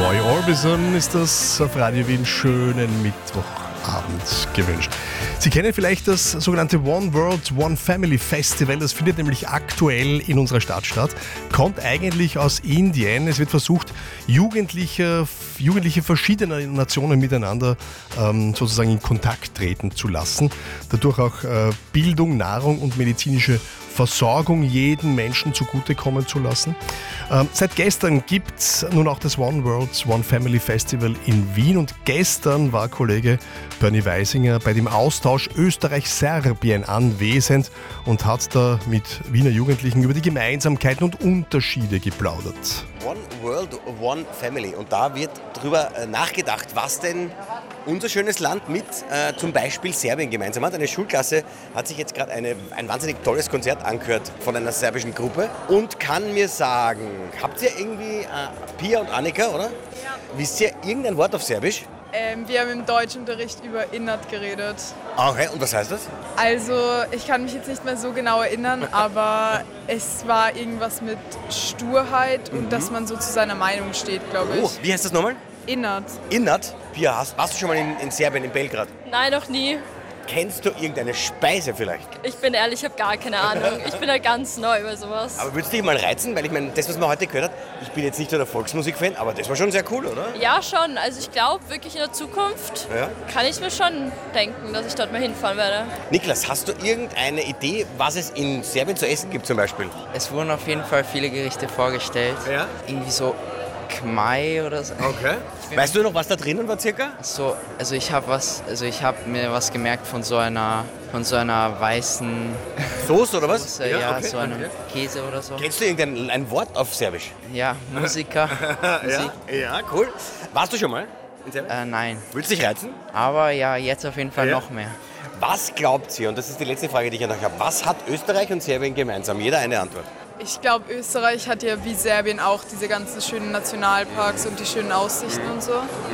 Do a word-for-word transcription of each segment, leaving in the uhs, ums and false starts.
Roy Orbison ist das auf Radio Wien. Schönen Mittwochabend gewünscht. Sie kennen vielleicht das sogenannte One World, One Family Festival. Das findet nämlich aktuell in unserer Stadt statt. Kommt eigentlich aus Indien. Es wird versucht, Jugendliche, Jugendliche verschiedener Nationen miteinander ähm, sozusagen in Kontakt treten zu lassen. Dadurch auch äh, Bildung, Nahrung und medizinische Versorgung jeden Menschen zugutekommen zu lassen. Ähm, seit gestern gibt es nun auch das One World, One Family Festival in Wien und gestern war Kollege Bernie Weisinger bei dem Austausch Österreich-Serbien anwesend und hat da mit Wiener Jugendlichen über die Gemeinsamkeiten und Unterschiede geplaudert. One World, One Family. Und da wird drüber nachgedacht, was denn unser schönes Land mit äh, zum Beispiel Serbien gemeinsam hat. Eine Schulklasse hat sich jetzt gerade eine, ein wahnsinnig tolles Konzert angehört von einer serbischen Gruppe und kann mir sagen, habt ihr irgendwie, äh, Pia und Annika, oder? Ja. Wisst ihr irgendein Wort auf Serbisch? Ähm, wir haben im Deutschunterricht über Innert geredet. Okay, und was heißt das? Also, ich kann mich jetzt nicht mehr so genau erinnern, aber es war irgendwas mit Sturheit und mhm. dass man so zu seiner Meinung steht, glaube ich. Oh, wie heißt das nochmal? Innert. Innert? Pia, hast, warst du schon mal in, in Serbien, in Belgrad? Nein, noch nie. Kennst du irgendeine Speise vielleicht? Ich bin ehrlich, ich habe gar keine Ahnung. Ich bin ja ganz neu bei sowas. Aber würdest du dich mal reizen? Weil ich meine, das, was man heute gehört hat, ich bin jetzt nicht so der Volksmusik-Fan, aber das war schon sehr cool, oder? Ja, schon. Also ich glaube, wirklich in der Zukunft ja. kann ich mir schon denken, dass ich dort mal hinfahren werde. Niklas, hast du irgendeine Idee, was es in Serbien zu essen gibt zum Beispiel? Es wurden auf jeden Fall viele Gerichte vorgestellt. Ja? Irgendwie so Khmer oder so. Okay. Weißt du noch, was da drinnen war circa? So, also ich habe was, also ich habe mir was gemerkt von so einer, von so einer weißen Soße oder was? Soße, ja, ja okay. So einem okay. Käse oder so. Kennst du irgendein ein Wort auf Serbisch? Ja, Musiker. Musik. ja? ja, cool. Warst du schon mal in Serbien? Äh, nein. Willst du dich reizen? Aber ja, jetzt auf jeden Fall ja. noch mehr. Was glaubt ihr, und das ist die letzte Frage, die ich an euch habe, was hat Österreich und Serbien gemeinsam? Jeder eine Antwort. Ich glaube, Österreich hat ja wie Serbien auch diese ganzen schönen Nationalparks und die schönen Aussichten mhm. und so.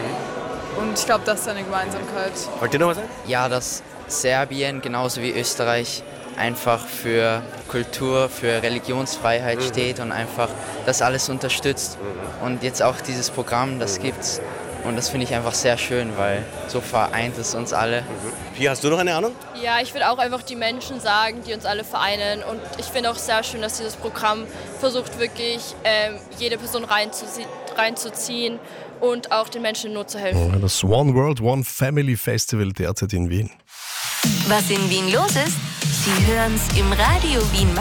Mhm. Und ich glaube, das ist eine Gemeinsamkeit. Wollt ihr noch was sagen? Ja, dass Serbien genauso wie Österreich einfach für Kultur, für Religionsfreiheit mhm. steht und einfach das alles unterstützt. Mhm. Und jetzt auch dieses Programm, das mhm. gibt's. Und das finde ich einfach sehr schön, weil so vereint es uns alle. Mhm. Pia, hast du noch eine Ahnung? Ja, ich würde auch einfach die Menschen sagen, die uns alle vereinen. Und ich finde auch sehr schön, dass dieses Programm versucht, wirklich ähm, jede Person reinzuzie- reinzuziehen und auch den Menschen in Not zu helfen. Das One World, One Family Festival derzeit in Wien. Was in Wien los ist, Sie hören es im Radio Wien